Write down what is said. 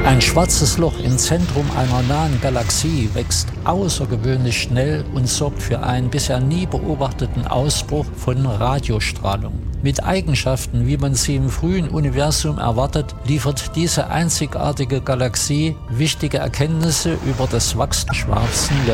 Ein schwarzes Loch im Zentrum einer nahen Galaxie wächst außergewöhnlich schnell und sorgt für einen bisher nie beobachteten Ausbruch von Radiostrahlung. Mit Eigenschaften, wie man sie im frühen Universum erwartet, liefert diese einzigartige Galaxie wichtige Erkenntnisse über das Wachstum schwarzen